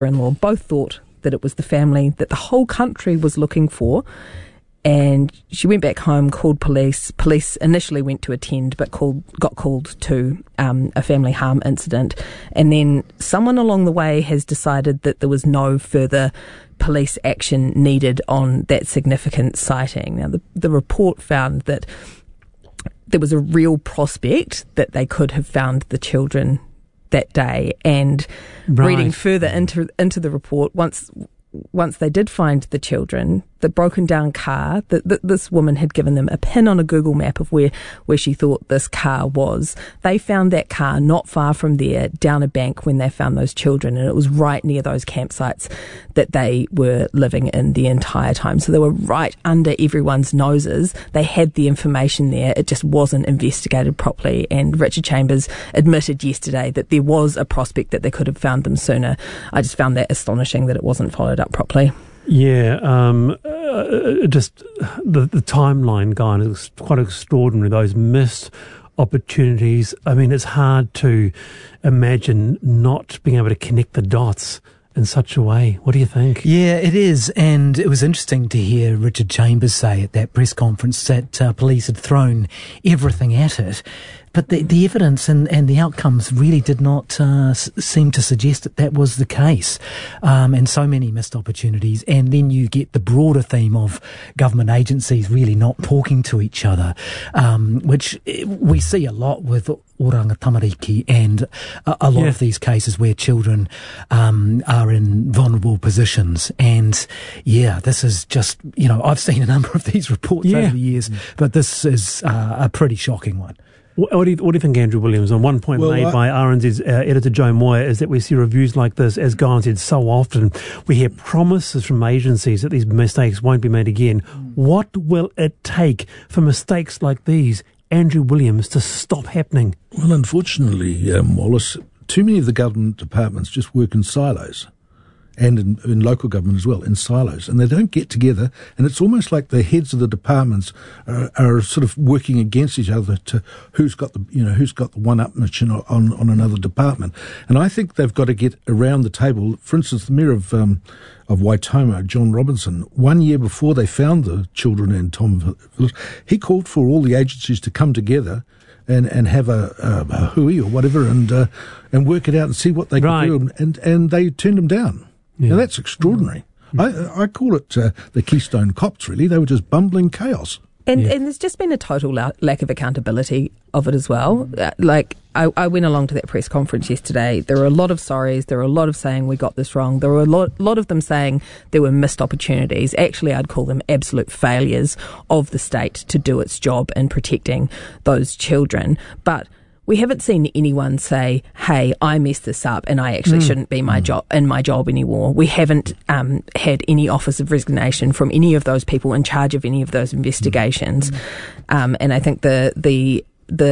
in-law both thought that it was the family that the whole country was looking for. And she went back home, called police. Police initially went to attend, but got called to a family harm incident. And then someone along the way has decided that there was no further police action needed on that significant sighting. Now, the report found that there was a real prospect that they could have found the children that day. And reading further into the report, once they did find the children, the broken down car, this woman had given them a pin on a Google map of where she thought this car was. They found that car not far from there, down a bank, when they found those children, and it was right near those campsites that they were living in the entire time. So they were right under everyone's noses. They had the information there. It just wasn't investigated properly. And Richard Chambers admitted yesterday that there was a prospect that they could have found them sooner. I just found that astonishing that it wasn't followed up properly. Yeah, just the timeline, Guy, is quite extraordinary. Those missed opportunities. I mean, it's hard to imagine not being able to connect the dots in such a way. What do you think? Yeah, it is. And it was interesting to hear Richard Chambers say at that press conference that police had thrown everything at it. But the evidence and the outcomes really did not seem to suggest that was the case. And so many missed opportunities. And then you get the broader theme of government agencies really not talking to each other, which we see a lot with Oranga Tamariki and a lot of these cases where children are in vulnerable positions. And this is just, I've seen a number of these reports over the years, but this is a pretty shocking one. What do you think, Andrew Williams? And one point made by RNZ's editor Joe Moyer is that we see reviews like this, as Guy said, so often. We hear promises from agencies that these mistakes won't be made again. What will it take for mistakes like these, Andrew Williams, to stop happening? Well, unfortunately, Wallace, too many of the government departments just work in silos. And in local government as well, in silos. And they don't get together, and it's almost like the heads of the departments are sort of working against each other to who's got the one-upmanship on another department. And I think they've got to get around the table. For instance, the Mayor of Waitomo, John Robinson, 1 year before they found the children in Tom Village, he called for all the agencies to come together and have a hui or whatever and work it out and see what they could do. And they turned them down. Now, that's extraordinary. I call it the Keystone Cops, really. They were just bumbling chaos. And there's just been a total lack of accountability of it as well. I went along to that press conference yesterday. There were a lot of sorries. There were a lot of saying we got this wrong. There were a lot of them saying there were missed opportunities. Actually, I'd call them absolute failures of the state to do its job in protecting those children. But we haven't seen anyone say, hey, I messed this up and I actually shouldn't be in my job anymore. We haven't had any offers of resignation from any of those people in charge of any of those investigations. And I think the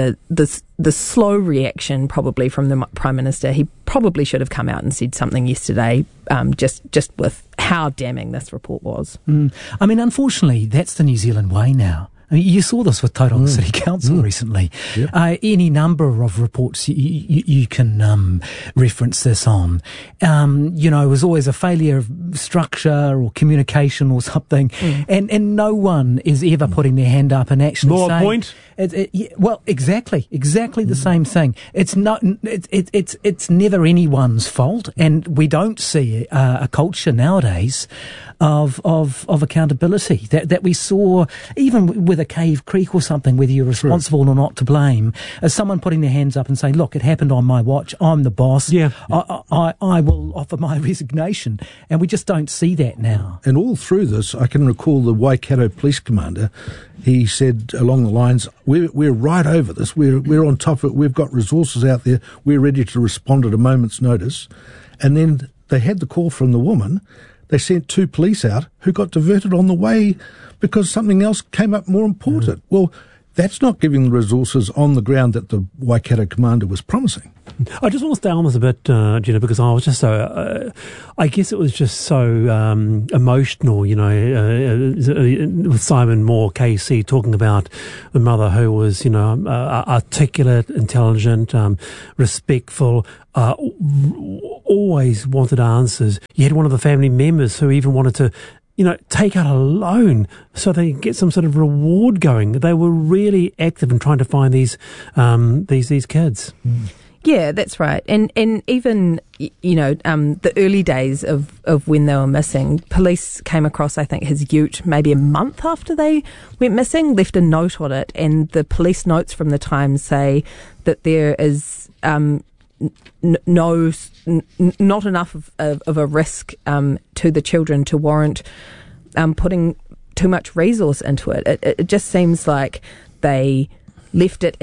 slow reaction probably from the Prime Minister, he probably should have come out and said something yesterday, just with how damning this report was. I mean, unfortunately, that's the New Zealand way now. I mean, you saw this with Tauranga City Council recently. Yep. Any number of reports you can reference this on. It was always a failure of structure or communication or something, and no one is ever putting their hand up and actually saying... point? Well, exactly the same thing. It's not. It's never anyone's fault, and we don't see a culture nowadays of accountability that we saw even with a Cave Creek or something, whether you're responsible or not to blame, as someone putting their hands up and saying, "Look, it happened on my watch. I'm the boss. I will offer my resignation," and we just don't see that now. And all through this, I can recall the Waikato police commander. He said along the lines, we're right over this. We're on top of it. We've got resources out there. We're ready to respond at a moment's notice. And then they had the call from the woman. They sent 2 police out who got diverted on the way because something else came up more important. Well, that's not giving the resources on the ground that the Waikato commander was promising. I just want to stay on this a bit, Gina, because I was just so, I guess it was just so emotional, with Simon Moore, KC, talking about the mother who was, articulate, intelligent, respectful, always wanted answers. You had one of the family members who even wanted to, take out a loan so they get some sort of reward going. They were really active in trying to find these kids. Yeah, that's right. And even, the early days of when they were missing, police came across, I think, his ute maybe a month after they went missing, left a note on it. And the police notes from the time say that there is not enough of a risk to the children to warrant putting too much resource into it. It just seems like they left it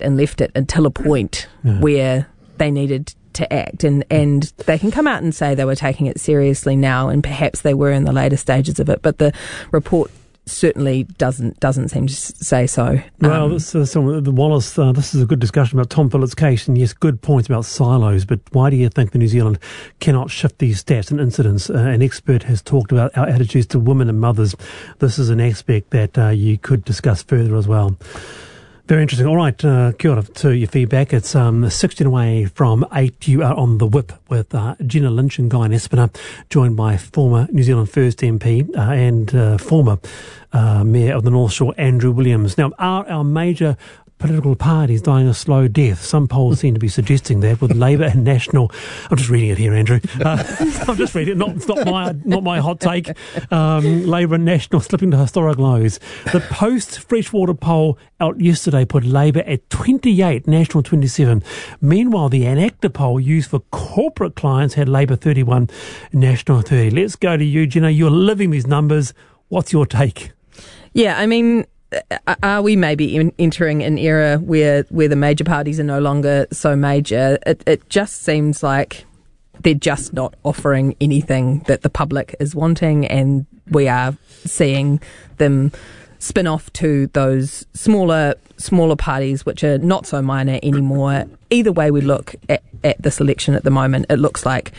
until a point where they needed to act, and they can come out and say they were taking it seriously now, and perhaps they were in the later stages of it, but the report certainly doesn't seem to say so. Well, the Wallace, this is a good discussion about Tom Phillips' case, and yes, good points about silos, but why do you think the New Zealand cannot shift these stats and incidents? An expert has talked about our attitudes to women and mothers. This is an aspect that you could discuss further as well. Very interesting. All right, kia ora to your feedback. It's 16 away from 8. You are on The Whip with Gina Lynch and Guy Nespina, joined by former New Zealand First MP and former Mayor of the North Shore, Andrew Williams. Now, are our major political parties dying a slow death? Some polls seem to be suggesting that, with Labour and National. I'm just reading it here, Andrew. I'm just reading it. It's not my hot take. Labour and National slipping to historic lows. The Post Freshwater poll out yesterday put Labour at 28, National 27. Meanwhile, the Anacta poll used for corporate clients had Labour 31, National 30. Let's go to you, Gina. You're living these numbers. What's your take? Yeah, I mean, are we maybe entering an era where the major parties are no longer so major? It just seems like they're just not offering anything that the public is wanting, and we are seeing them spin off to those smaller parties which are not so minor anymore. Either way we look at this election at the moment, it looks like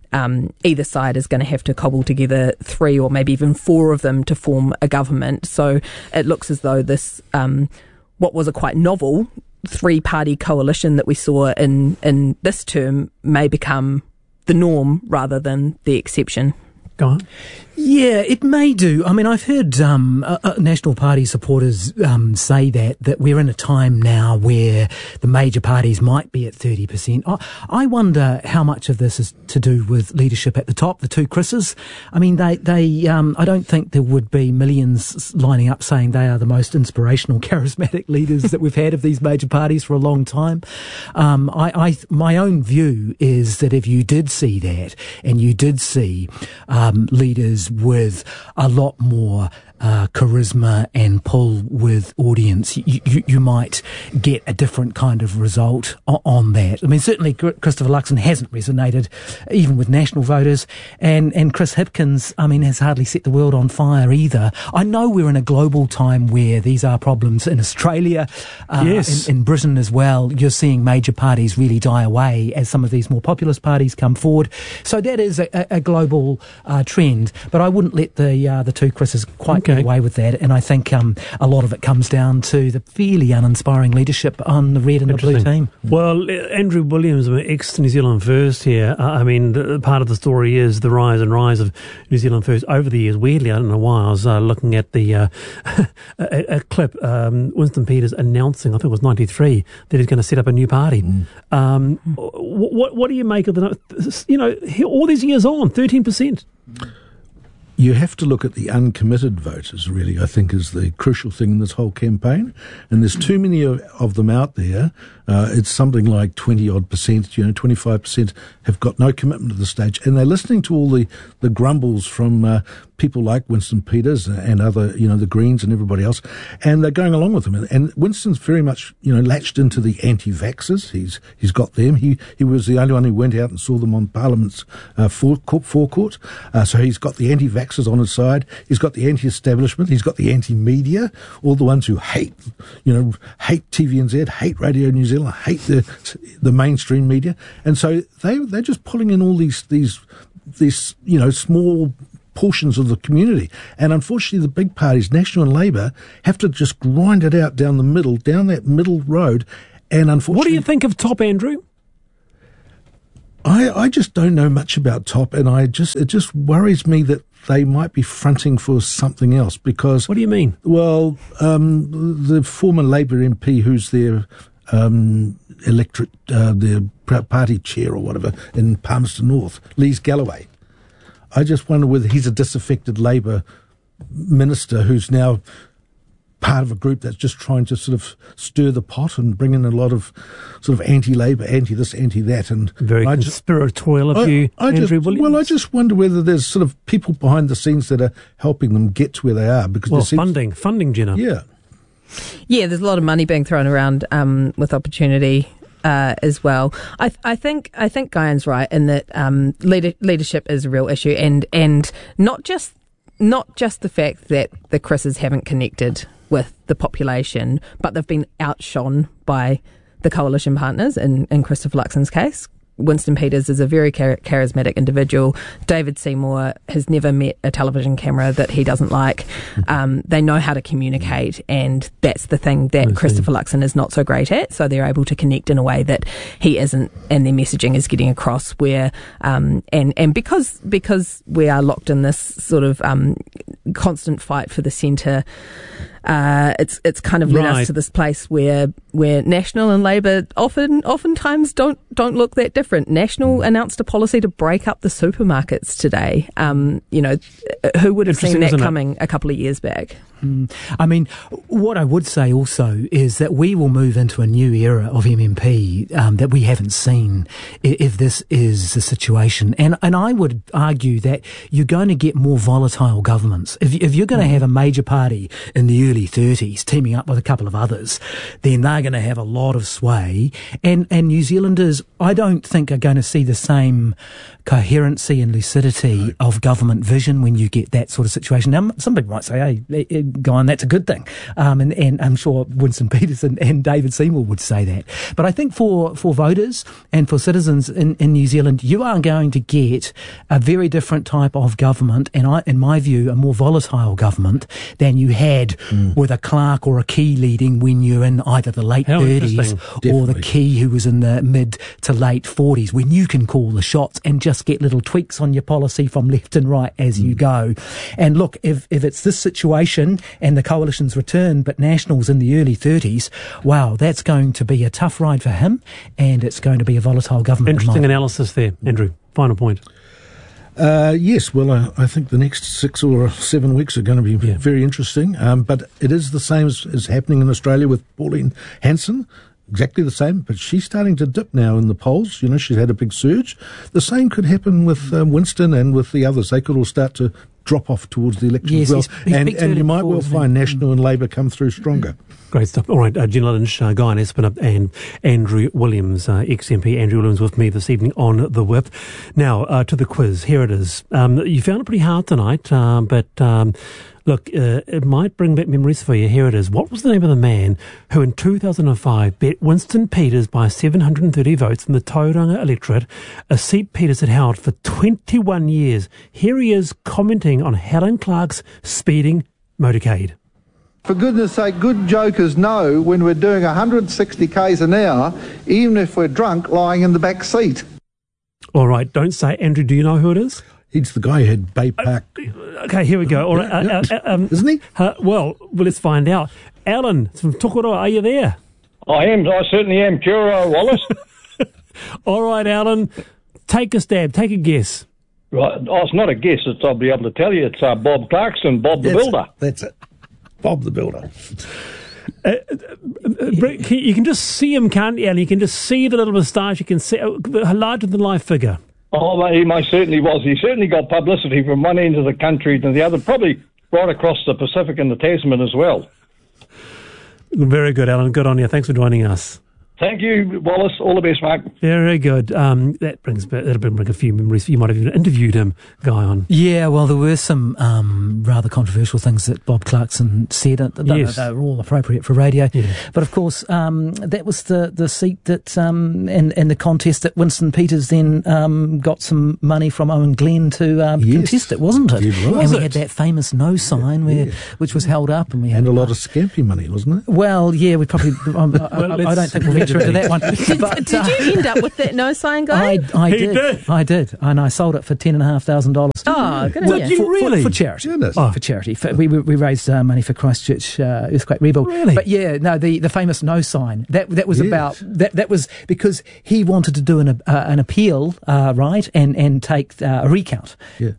either side is going to have to cobble together 3 or maybe even 4 of them to form a government. So it looks as though this, what was a quite novel 3-party coalition that we saw in this term, may become the norm rather than the exception. Go on. Yeah, it may do. I mean, I've heard National Party supporters say that we're in a time now where the major parties might be at 30%. I wonder how much of this is to do with leadership at the top, the 2 Chris's. I mean, they I don't think there would be millions lining up saying they are the most inspirational, charismatic leaders that we've had of these major parties for a long time. My own view is that if you did see that, and you did see leaders with a lot more charisma and pull with audience, you might get a different kind of result on that. I mean, certainly Christopher Luxon hasn't resonated even with national voters, and Chris Hipkins, I mean, has hardly set the world on fire either. I know we're in a global time where these are problems in Australia, yes. in Britain as well. You're seeing major parties really die away as some of these more populist parties come forward. So that is a global trend, but I wouldn't let the 2 Chris's quite get away with that, and I think a lot of it comes down to the fairly uninspiring leadership on the red and the blue team. Well, Andrew Williams, ex-New Zealand First here, I mean, part of the story is the rise of New Zealand First over the years. Weirdly, I don't know why, I was looking at the a clip, Winston Peters announcing, I think it was 93, that he's going to set up a new party. What do you make of all these years on, 13%? You have to look at the uncommitted voters, really, I think, is the crucial thing in this whole campaign. And there's too many of them out there. It's something like 20-odd%, 25% have got no commitment at this stage. And they're listening to all the grumbles from people like Winston Peters and other, the Greens and everybody else, and they're going along with him. And Winston's very much, latched into the anti-vaxxers. He's got them. He was the only one who went out and saw them on Parliament's forecourt. So he's got the anti-vaxxers on his side. He's got the anti-establishment. He's got the anti-media, all the ones who hate TVNZ, hate Radio New Zealand, hate the mainstream media. And so they're just pulling in all these small portions of the community. And unfortunately, the big parties, National and Labour, have to just grind it out down that middle road. And unfortunately... What do you think of TOP, Andrew? I just don't know much about TOP, and it just worries me that they might be fronting for something else, because... What do you mean? Well, the former Labour MP who's their electorate, their party chair or whatever in Palmerston North, Lees Galloway, I just wonder whether he's a disaffected Labour minister who's now part of a group that's just trying to sort of stir the pot and bring in a lot of sort of anti-Labour, anti-this, anti-that. And very conspiratorial of you, Andrew Williams. Well, I just wonder whether there's sort of people behind the scenes that are helping them get to where they are. Because funding, Jenna. Yeah. Yeah, there's a lot of money being thrown around with opportunity as well. I think Guyan's right in that leadership is a real issue, and not just the fact that the Chris's haven't connected with the population, but they've been outshone by the coalition partners in Christopher Luxon's case. Winston Peters is a very charismatic individual. David Seymour has never met a television camera that he doesn't like. They know how to communicate, and that's the thing that Christopher Luxon is not so great at. So they're able to connect in a way that he isn't, and their messaging is getting across. Where and because we are locked in this sort of constant fight for the centre. It's kind of led us to this place where National and Labour oftentimes don't look that different. National announced a policy to break up the supermarkets today. Who would have seen that coming a couple of years back? I mean, what I would say also is that we will move into a new era of MMP that we haven't seen if this is the situation. And I would argue that you're going to get more volatile governments. If you're going to have a major party in the early 30s teaming up with a couple of others, then they're going to have a lot of sway. And New Zealanders, I don't think, are going to see the same coherency and lucidity of government vision when you get that sort of situation. Now, some people might say, hey, go on, that's a good thing. And I'm sure Winston Peters and David Seymour would say that. But I think for voters and for citizens in New Zealand, you are going to get a very different type of government, and in my view, a more volatile government than you had with a Clark or a Key leading when you're in either the late 30s or the Key who was in the mid to late 40s, when you can call the shots and just get little tweaks on your policy from left and right as you go. And look, if it's this situation and the coalition's return, but National's in the early 30s, wow, that's going to be a tough ride for him, and it's going to be a volatile government. Interesting analysis there, Andrew. Final point. Yes, well, I think the next 6 or 7 weeks are going to be very interesting, but it is the same as happening in Australia with Pauline Hanson. Exactly the same, but she's starting to dip now in the polls. She's had a big surge. The same could happen with Winston and with the others. They could all start to drop off towards the election as well. And you might well find National and Labour come through stronger. Great stuff. All right, Jenna Lynch, Guyan Espenop and Andrew Williams, ex-MP Andrew Williams with me this evening on The Whip. Now, to the quiz. Here it is. You found it pretty hard tonight, but look, it might bring back memories for you. Here it is. What was the name of the man who in 2005 bet Winston Peters by 730 votes in the Tauranga electorate, a seat Peters had held for 21 years? Here he is commenting on Helen Clark's speeding motorcade. For goodness sake, good jokers know when we're doing 160 k's an hour, even if we're drunk, lying in the back seat. All right, don't say. Andrew, do you know who it is? He's the guy who had Bay Park. Okay, here we go. All right, isn't he? Well, let's find out. Alan from Tokoroa, are you there? I am. I certainly am. Kia ora, Wallace. All right, Alan, take a stab. Take a guess. Right. Oh, it's not a guess. I'll be able to tell you. It's Bob Clarkson, Bob the Builder. That's it. Bob the Builder. You can just see him, can't you? And you can just see the little moustache. You can see a larger-than-life figure. Oh, well, he most certainly was. He certainly got publicity from one end of the country to the other, probably right across the Pacific and the Tasman as well. Very good, Alan. Good on you. Thanks for joining us. Thank you, Wallace. All the best, mate. Very good. That'll bring a few memories. You might have even interviewed him, Guy, on. Yeah, well, there were some rather controversial things that Bob Clarkson said. Yes. They were all appropriate for radio. Yeah. But, of course, that was the seat that, and the contest that Winston Peters then got some money from Owen Glenn to contest it, wasn't it? And we had that famous no sign which was held up. And a lot of scampi money, wasn't it? Well, yeah, we probably... I don't think we'll venture into that one. Did you end up with that no sign, Guy? I did. And I sold it for $10,500. Oh, good Did you really? For charity. Goodness. For charity. We raised money for Christchurch earthquake rebuild. Really? But yeah, no, the famous no sign. That was about that was because he wanted to do an appeal, right, and take a recount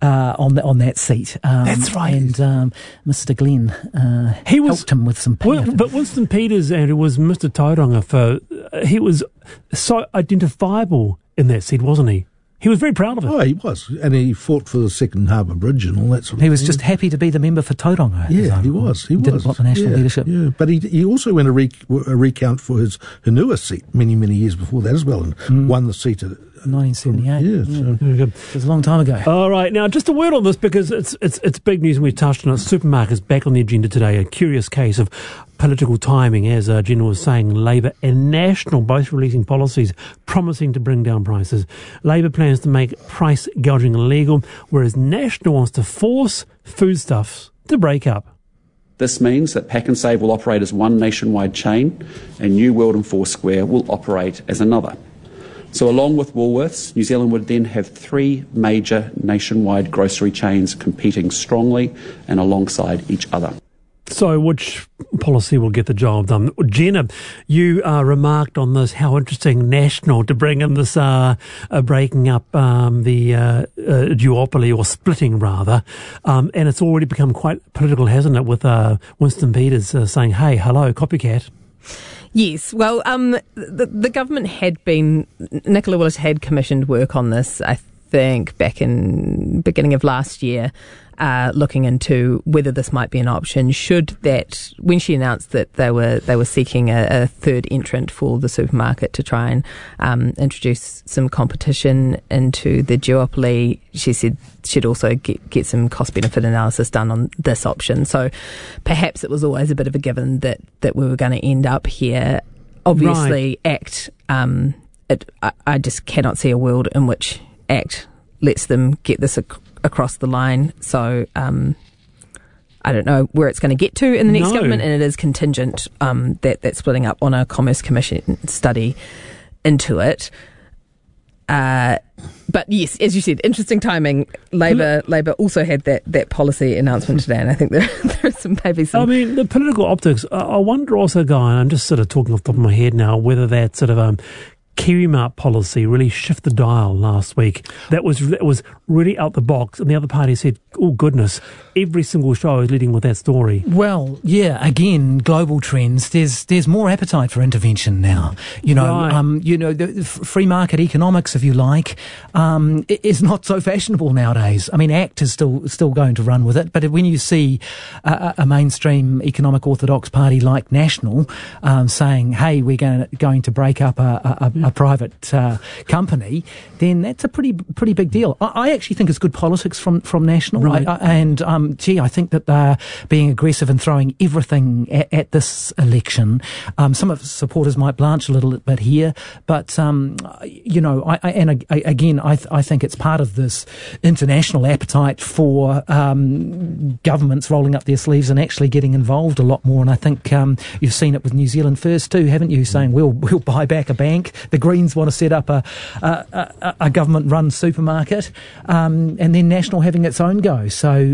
on that seat. That's right. And Mr. Glenn helped him with some pay. But Winston Peters, Andrew, was Mr. Tauranga he was so identifiable in that seat, wasn't he? He was very proud of it. Oh, he was. And he fought for the second Harbour Bridge and all that sort of thing. He was just happy to be the member for Tauranga. Yeah, he was. He didn't want the national leadership. Yeah, but he also went a recount for his Henua seat many, many years before that as well, and won the seat at 1978. Yeah, so. Very good. It was a long time ago. All right, now just a word on this because it's big news and we touched on it. Supermarkets back on the agenda today. A curious case of political timing, as Jen was saying. Labor and National both releasing policies promising to bring down prices. Labor plans to make price gouging illegal, whereas National wants to force foodstuffs to break up. This means that Pack and Save will operate as one nationwide chain and New World and Foursquare will operate as another. So along with Woolworths, New Zealand would then have three major nationwide grocery chains competing strongly and alongside each other. So which policy will get the job done? Jenna, you remarked on this, how interesting National to bring in this breaking up the duopoly, or splitting rather, and it's already become quite political, hasn't it, with Winston Peters saying, hey, hello, copycat. Yes, well, the government Nicola Willis had commissioned work on this, I think, back in beginning of last year, looking into whether this might be an option. When she announced that they were seeking a third entrant for the supermarket to try and introduce some competition into the duopoly, she said she'd also get some cost-benefit analysis done on this option. So perhaps it was always a bit of a given that we were going to end up here. Obviously, right. ACT, I just cannot see a world in which ACT lets them get this across the line. So I don't know where it's going to get to in the next government, and it is contingent that splitting up on a Commerce Commission study into it. But yes, as you said, interesting timing. Labor also had that policy announcement today, and I think there are some. I mean, the political optics. I wonder also, Guy, and I'm just sort of talking off the top of my head now, whether that sort of Kiwimart policy really shifted the dial last week. That was really out the box, and the other party said, oh goodness, every single show is leading with that story. Well, yeah, again, global trends, there's more appetite for intervention now. Right. The free market economics, if you like, is not so fashionable nowadays. I mean, ACT is still going to run with it, but when you see a mainstream economic orthodox party like National saying, hey, we're going to break up a private company, then that's a pretty big deal. I actually think it's good politics from National. Right. I think that they're being aggressive and throwing everything at this election. Some of the supporters might blanch a little bit here, but I think it's part of this international appetite for governments rolling up their sleeves and actually getting involved a lot more. And I think you've seen it with New Zealand First too, haven't you? Saying we'll buy back a bank. The Greens want to set up a government-run supermarket, and then National having its own go. So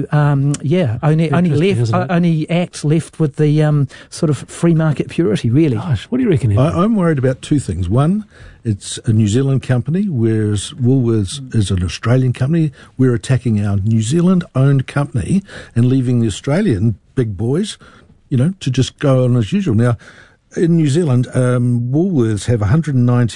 only ACT left with the sort of free market purity, really. Gosh, what do you reckon? I'm worried about two things. One, it's a New Zealand company, whereas Woolworths is an Australian company. We're attacking our New Zealand-owned company and leaving the Australian big boys, to just go on as usual. Now, in New Zealand, Woolworths have 190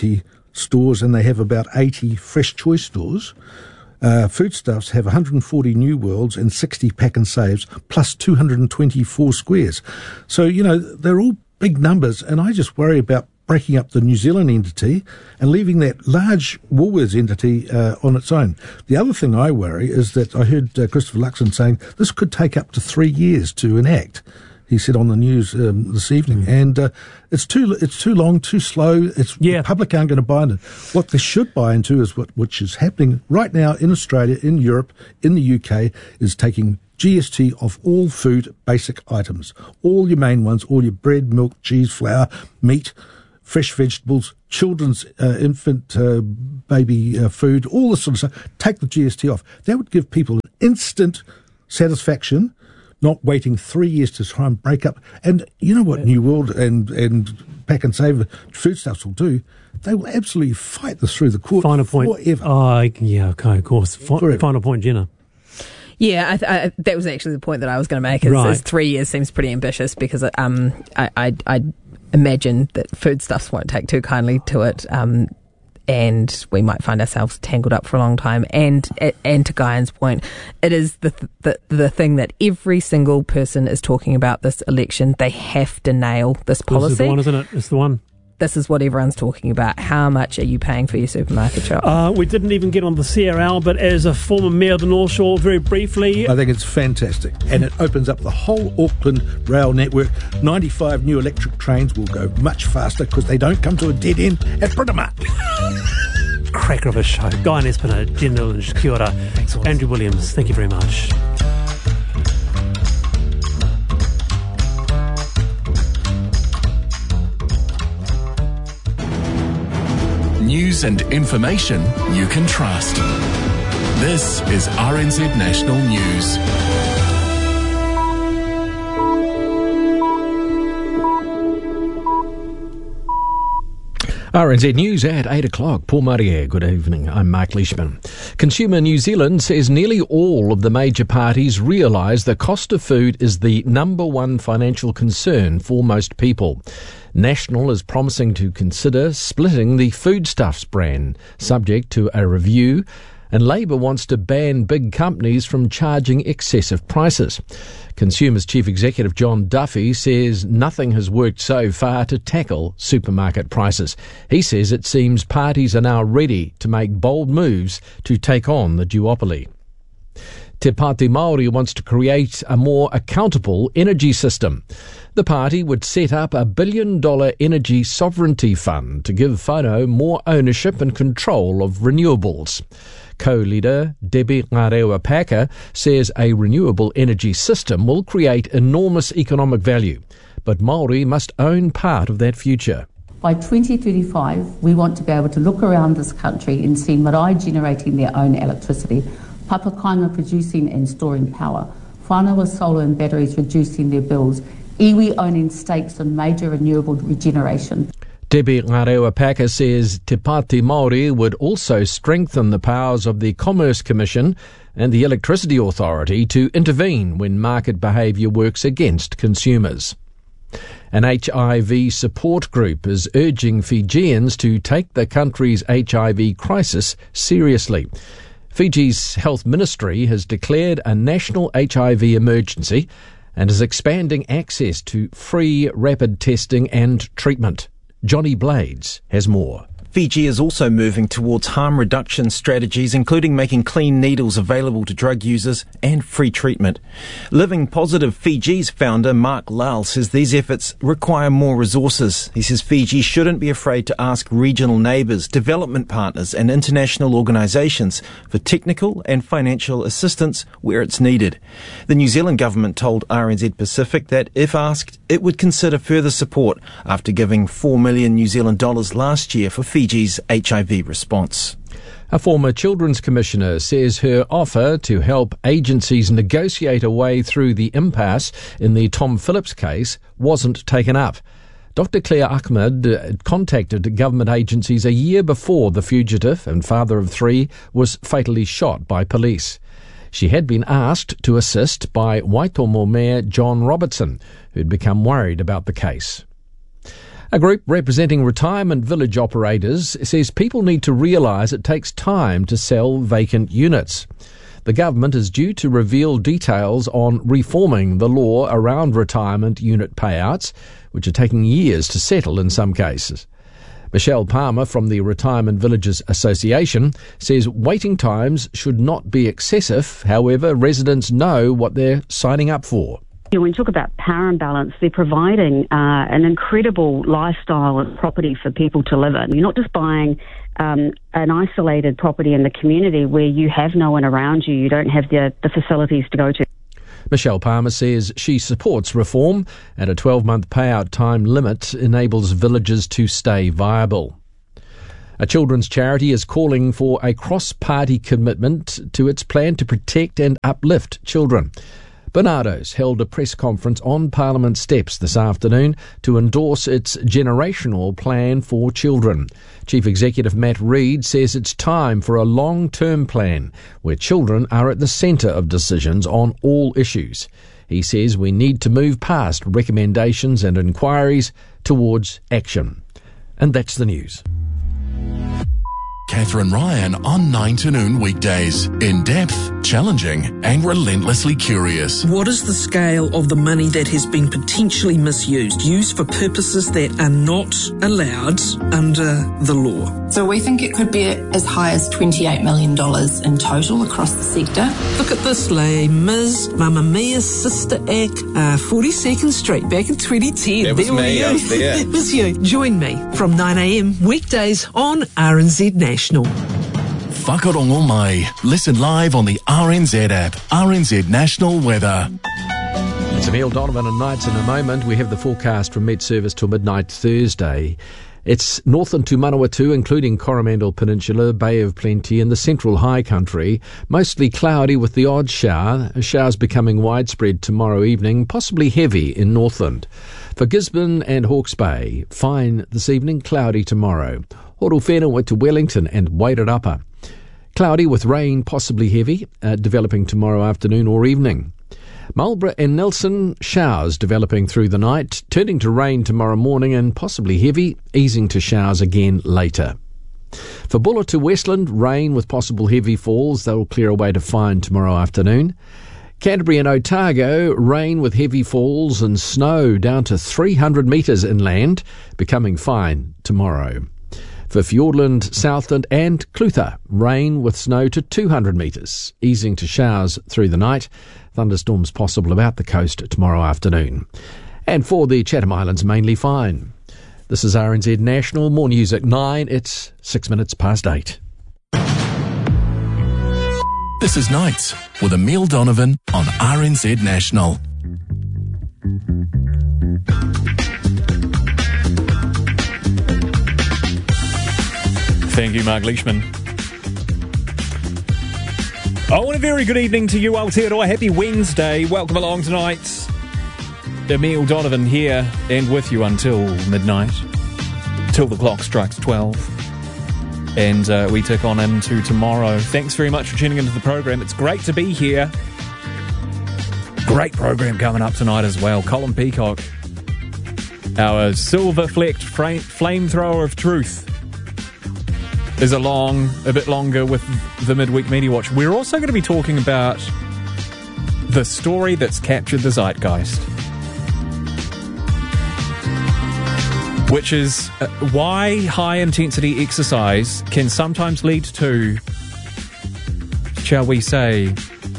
stores and they have about 80 Fresh Choice stores. Foodstuffs have 140 New Worlds and 60 Pack and Saves, plus 224 Squares. So, you know, they're all big numbers, and I just worry about breaking up the New Zealand entity and leaving that large Woolworths entity on its own. The other thing I worry is that I heard Christopher Luxon saying this could take up to 3 years to enact. He said on the news this evening, and it's too long, too slow. The public aren't going to buy into it. What they should buy into is which is happening right now in Australia, in Europe, in the UK, is taking GST off all food basic items, all your main ones, all your bread, milk, cheese, flour, meat, fresh vegetables, children's infant baby food, all this sort of stuff. Take the GST off. That would give people an instant satisfaction, not waiting 3 years to try and break up. And you know what New World and Pack and Save Foodstuffs will do? They will absolutely fight this through the court forever. Okay, of course. Final point, Jenna. Yeah, that was actually the point that I was going to make. Is 3 years seems pretty ambitious because I imagine that Foodstuffs won't take too kindly to it. And we might find ourselves tangled up for a long time. And to Guyan's point, it is the thing that every single person is talking about this election. They have to nail this policy. This is the one, isn't it? It's the one. This is what everyone's talking about. How much are you paying for your supermarket shop? We didn't even get on the CRL, but as a former mayor of the North Shore, very briefly... I think it's fantastic. And it opens up the whole Auckland rail network. 95 new electric trains will go much faster because they don't come to a dead end at Britomart. Cracker of a show. Guyan Espiner, Jen Lynch, kia ora. Thanks, Andrew Williams, thank you very much. News and information you can trust. This is RNZ National News. RNZ News at 8 o'clock. Paul Marie, good evening. I'm Mark Leishman. Consumer New Zealand says nearly all of the major parties realise the cost of food is the number one financial concern for most people. National is promising to consider splitting the Foodstuffs brand, subject to a review, and Labour wants to ban big companies from charging excessive prices. Consumers Chief Executive John Duffy says nothing has worked so far to tackle supermarket prices. He says it seems parties are now ready to make bold moves to take on the duopoly. Te Pāti Māori wants to create a more accountable energy system. The party would set up a $1 billion energy sovereignty fund to give whānau more ownership and control of renewables. Co-leader Debbie Ngarewa-Packer says a renewable energy system will create enormous economic value, but Māori must own part of that future. By 2035, we want to be able to look around this country and see marae generating their own electricity, Papakainga producing and storing power, whānau solar and batteries reducing their bills, iwi owning stakes in major renewable regeneration. Debbie Ngarewa-Packer says Te Pāti Māori would also strengthen the powers of the Commerce Commission and the Electricity Authority to intervene when market behaviour works against consumers. An HIV support group is urging Fijians to take the country's HIV crisis seriously. Fiji's Health Ministry has declared a national HIV emergency and is expanding access to free rapid testing and treatment. Johnny Blades has more. Fiji is also moving towards harm reduction strategies, including making clean needles available to drug users and free treatment. Living Positive Fiji's founder, Mark Lal, says these efforts require more resources. He says Fiji shouldn't be afraid to ask regional neighbours, development partners and international organisations for technical and financial assistance where it's needed. The New Zealand government told RNZ Pacific that, if asked, it would consider further support after giving $4 million New Zealand dollars last year for Fiji's HIV response. A former Children's Commissioner says her offer to help agencies negotiate a way through the impasse in the Tom Phillips case wasn't taken up. Dr. Claire Ahmed contacted government agencies a year before the fugitive and father of three was fatally shot by police. She had been asked to assist by Waitomo Mayor John Robertson, who'd become worried about the case. A group representing retirement village operators says people need to realise it takes time to sell vacant units. The government is due to reveal details on reforming the law around retirement unit payouts, which are taking years to settle in some cases. Michelle Palmer from the Retirement Villages Association says waiting times should not be excessive. However, residents know what they're signing up for. When you talk about power imbalance, they're providing an incredible lifestyle and property for people to live in. You're not just buying an isolated property in the community where you have no one around you, you don't have the facilities to go to. Michelle Palmer says she supports reform and a 12-month payout time limit enables villages to stay viable. A children's charity is calling for a cross-party commitment to its plan to protect and uplift children. Bernardo's held a press conference on Parliament steps this afternoon to endorse its generational plan for children. Chief Executive Matt Reid says it's time for a long-term plan where children are at the centre of decisions on all issues. He says we need to move past recommendations and inquiries towards action. And that's the news. Catherine Ryan on 9 to noon weekdays. In depth, challenging and relentlessly curious. What is the scale of the money that has been potentially misused, used for purposes that are not allowed under the law? So we think it could be as high as $28 million in total across the sector. Look at this, Les Mis, Mamma Mia, Sister Act, 42nd Street back in 2010. That was me, I was there. It was you. Join me from 9 a.m. weekdays on RNZ National. Whakarongo mai. Listen live on the RNZ app. RNZ National Weather. It's Emile Donovan and Nights in a moment. We have the forecast from Met Service till midnight Thursday. It's northern to Manawatu, including Coromandel Peninsula, Bay of Plenty and the central high country. Mostly cloudy with the odd shower. Showers becoming widespread tomorrow evening, possibly heavy in Northland. For Gisborne and Hawke's Bay, fine this evening, cloudy tomorrow. Horowhenua to Wellington and Wairarapa. Cloudy with rain, possibly heavy, developing tomorrow afternoon or evening. Marlborough and Nelson, showers developing through the night, turning to rain tomorrow morning and possibly heavy, easing to showers again later. For Buller to Westland, rain with possible heavy falls. They'll clear away to fine tomorrow afternoon. Canterbury and Otago, rain with heavy falls and snow down to 300 metres inland, becoming fine tomorrow. For Fiordland, Southland and Clutha, rain with snow to 200 metres, easing to showers through the night. Thunderstorms possible about the coast tomorrow afternoon. And for the Chatham Islands, mainly fine. This is RNZ National. More news at 9. It's 6 minutes past 8. This is Nights with Emile Donovan on RNZ National. Thank you, Mark Leishman. Oh, and a very good evening to you, Aotearoa. Happy Wednesday. Welcome along tonight. Emile Donovan here and with you until midnight, till the clock strikes 12. And we tick on into tomorrow. Thanks very much for tuning into the program. It's great to be here. Great program coming up tonight as well. Colin Peacock, our silver-flecked flamethrower of truth, is a bit longer with the Midweek Media Watch. We're also going to be talking about the story that's captured the zeitgeist, which is why high-intensity exercise can sometimes lead to, shall we say,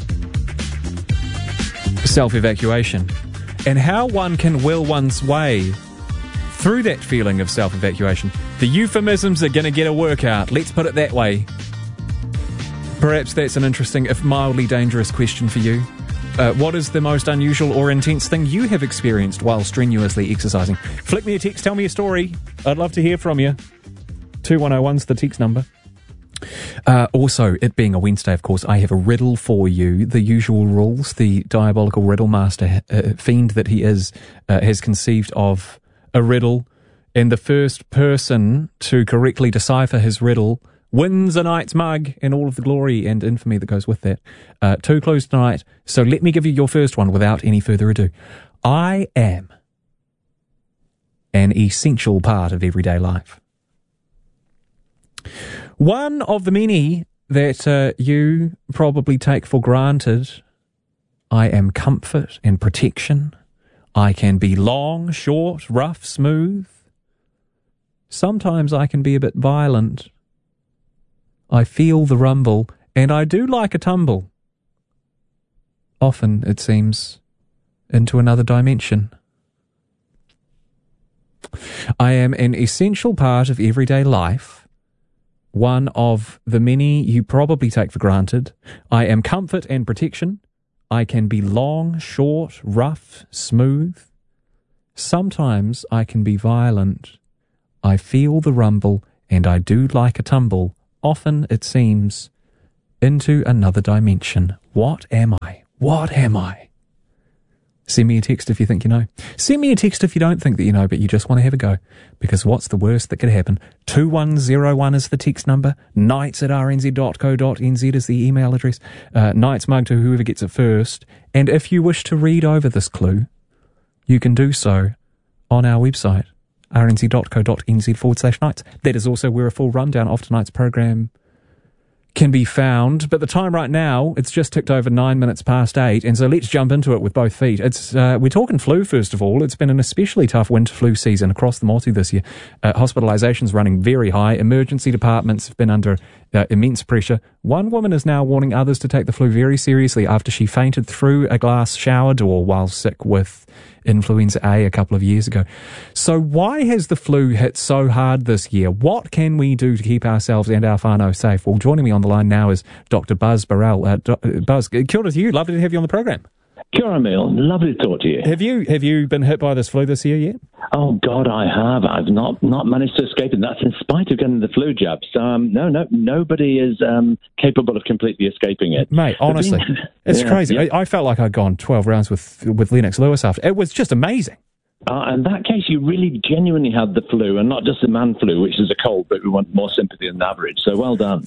self-evacuation, and how one can will one's way through that feeling of self-evacuation. The euphemisms are going to get a workout, let's put it that way. Perhaps that's an interesting, if mildly dangerous, question for you. What is the most unusual or intense thing you have experienced while strenuously exercising? Flick me a text, tell me a story. I'd love to hear from you. 2101's the text number. Also, it being a Wednesday, of course, I have a riddle for you. The usual rules. The diabolical riddle master, fiend that he is, has conceived of a riddle, and the first person to correctly decipher his riddle wins a night's mug and all of the glory and infamy that goes with that. 2 clues tonight, so let me give you your first one without any further ado. I am an essential part of everyday life. One of the many that you probably take for granted: I am comfort and protection. I can be long, short, rough, smooth. Sometimes I can be a bit violent. I feel the rumble, and I do like a tumble. Often, it seems, into another dimension. I am an essential part of everyday life, one of the many you probably take for granted. I am comfort and protection. I can be long, short, rough, smooth. Sometimes I can be violent. I feel the rumble, and I do like a tumble. Often, it seems, into another dimension. What am I? What am I? Send me a text if you think you know. Send me a text if you don't think that you know, but you just want to have a go. Because what's the worst that could happen? 2101 is the text number. nights@rnz.co.nz is the email address. Nights mug to whoever gets it first. And if you wish to read over this clue, you can do so on our website, rnz.co.nz/nights. That is also where a full rundown of tonight's program can be found. But the time right now, it's just ticked over 9 minutes past 8, and so let's jump into it with both feet. We're talking flu, first of all. It's been an especially tough winter flu season across the Motu this year. Hospitalisations running very high. Emergency departments have been under immense pressure. One woman is now warning others to take the flu very seriously after she fainted through a glass shower door while sick with influenza A couple of years ago. So why has the flu hit so hard this year? What can we do to keep ourselves and our whānau safe? Well, joining me on the line now is Dr. Buzz Burrell. Buzz, kia ora to you. Lovely to have you on the program. Kia ora, Emil. Lovely to talk to you. Have you been hit by this flu this year yet? Oh, God, I have. I've not managed to escape it. That's in spite of getting the flu jabs. Nobody is capable of completely escaping it. Mate, honestly, it's crazy. Yeah. I felt like I'd gone 12 rounds with Lennox Lewis after. It was just amazing. In that case, you really genuinely had the flu, and not just the man flu, which is a cold, but we want more sympathy than average. So well done.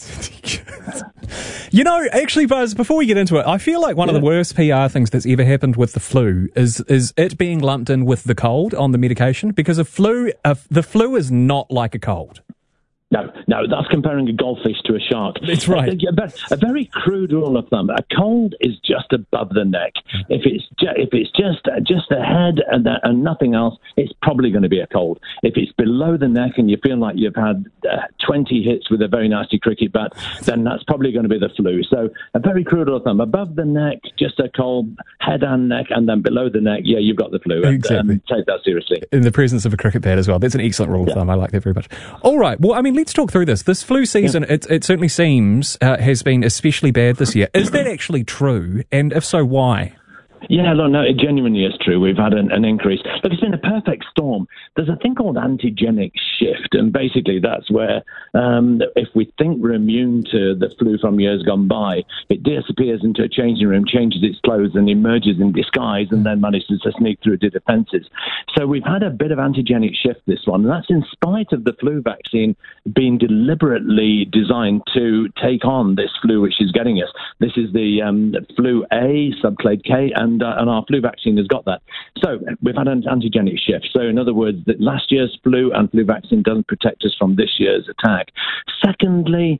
You know, actually, Buzz, before we get into it, I feel like one of the worst PR things that's ever happened with the flu is it being lumped in with the cold on the medication, because the flu is not like a cold. No, that's comparing a goldfish to a shark. That's right. A very crude rule of thumb: a cold is just above the neck. If it's just a head and nothing else, it's probably going to be a cold. If it's below the neck and you feel like you've had 20 hits with a very nasty cricket bat, then that's probably going to be the flu. So a very crude rule of thumb: above the neck, just a cold; head and neck, and then below the neck, yeah, you've got the flu. Exactly. Take that seriously. In the presence of a cricket bat as well. That's an excellent rule of thumb. I like that very much. All right. Well, I mean, let's talk through this. This flu season, it certainly seems, has been especially bad this year. Is that actually true? And if so, why? Yeah, no, it genuinely is true. We've had an increase. Look, it's been a perfect storm. There's a thing called antigenic shift, and basically that's where if we think we're immune to the flu from years gone by, it disappears into a changing room, changes its clothes, and emerges in disguise, and then manages to sneak through to defences. So we've had a bit of antigenic shift this one, and that's in spite of the flu vaccine being deliberately designed to take on this flu which is getting us. This is the flu A, subclade K, and our flu vaccine has got that. So we've had an antigenic shift. So in other words, that last year's flu and flu vaccine doesn't protect us from this year's attack. Secondly,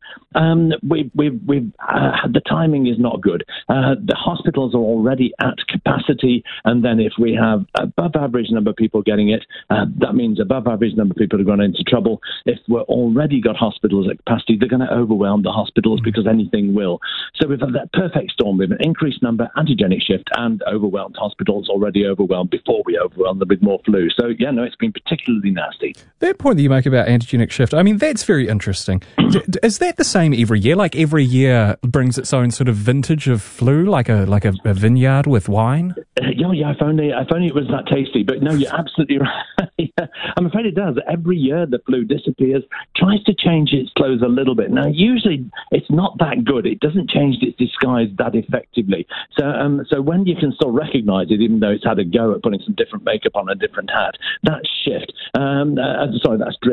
the timing is not good. The hospitals are already at capacity, and then if we have above average number of people getting it, that means above average number of people are going into trouble. If we're already got hospitals at capacity, they're going to overwhelm the hospitals because anything will. So we've had that perfect storm. We have an increased number, antigenic shift, and overwhelmed hospitals, already overwhelmed before we overwhelmed them with more flu. So, yeah, no, it's been particularly nasty. That point that you make about antigenic shift, I mean, that's very interesting. Is that the same every year? Like every year brings its own sort of vintage of flu, like a vineyard with wine? Yeah, if only it was that tasty. But no, you're absolutely right. I'm afraid it does. Every year the flu disappears, tries to change its clothes a little bit. Now, usually it's not that good. It doesn't change its disguise that effectively. So when you can still recognise it, even though it's had a go at putting some different makeup on a different hat, that's shift. That's drift.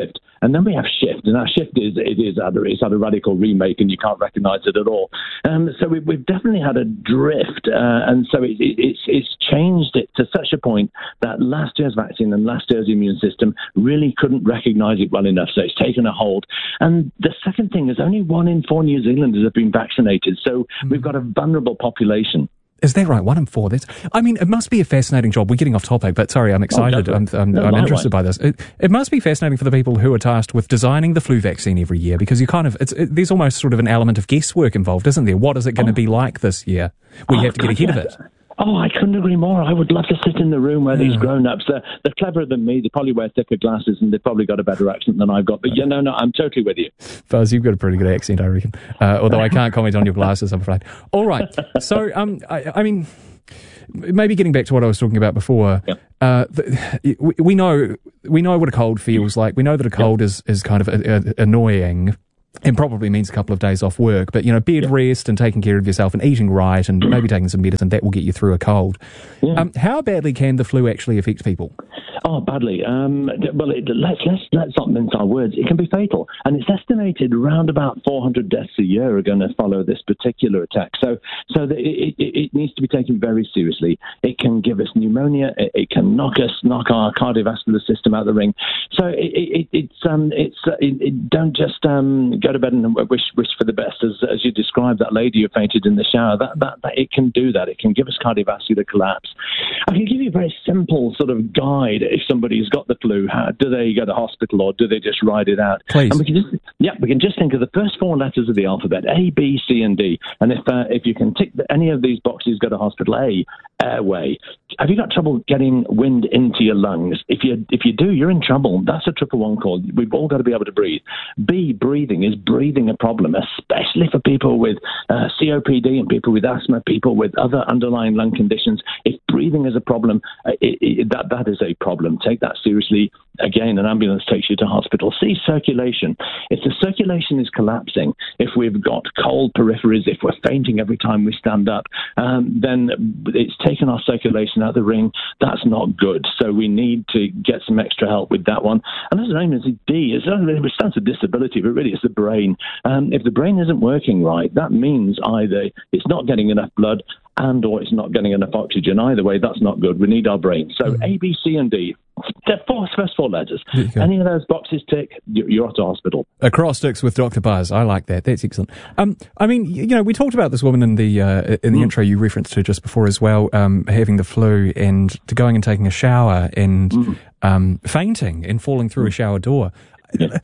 And then we have Shift, and our Shift it's had a radical remake, and you can't recognise it at all. So we've definitely had a drift, and so it's changed it to such a point that last year's vaccine and last year's immune system really couldn't recognise it well enough, so it's taken a hold. And the second thing is only 1 in 4 New Zealanders have been vaccinated, so we've got a vulnerable population. Is that right? 1 in 4. It must be a fascinating job. We're getting off topic, but sorry, I'm excited. I'm interested by this. It must be fascinating for the people who are tasked with designing the flu vaccine every year, because you there's almost sort of an element of guesswork involved, isn't there? What is it going to be like this year? We have to get ahead of it. Oh, I couldn't agree more. I would love to sit in the room where these grown-ups, they're cleverer than me. They probably wear thicker glasses, and they've probably got a better accent than I've got. But no, I'm totally with you. Buzz, you've got a pretty good accent, I reckon. Although I can't comment on your glasses, I'm afraid. All right. So, I mean, maybe getting back to what I was talking about before, we know what a cold feels like. We know that a cold is kind of annoying. It probably means a couple of days off work, but, bed rest and taking care of yourself and eating right and maybe taking some medicine, that will get you through a cold. Yeah. How badly can the flu actually affect people? Oh, badly. Let's not mince our words. It can be fatal. And it's estimated around about 400 deaths a year are going to follow this particular attack. So it needs to be taken very seriously. It can give us pneumonia. It can knock our cardiovascular system out of the ring. So don't just go to bed and wish for the best, as you described that lady who fainted in the shower. That it can do that. It can give us cardiovascular collapse. I can give you a very simple sort of guide. If somebody's got the flu, do they go to hospital or do they just ride it out? Please. And we can just think of the first 4 letters of the alphabet: A, B, C, and D. And if you can tick any of these boxes, go to hospital. A, airway. Have you got trouble getting wind into your lungs? If you do, you're in trouble. That's a 111 call. We've all got to be able to breathe. B, breathing. Is breathing a problem, especially for people with COPD and people with asthma, people with other underlying lung conditions? If breathing is a problem, that is a problem. Take that seriously. Again, an ambulance takes you to hospital. C, circulation. If the circulation is collapsing, if we've got cold peripheries, if we're fainting every time we stand up, then it's taken our circulation out of the ring. That's not good. So we need to get some extra help with that one. And as the name is, D, it stands for disability, but really it's the brain. If the brain isn't working right, that means either it's not getting enough blood or it's not getting enough oxygen. Either way, that's not good. We need our brain. So A, B, C, and D. The first 4 letters. Any of those boxes tick, you're off to hospital. Acrostics with Dr. Buzz. I like that. That's excellent. We talked about this woman in the intro you referenced to just before as well, having the flu and to going and taking a shower and fainting and falling through a shower door. Yeah.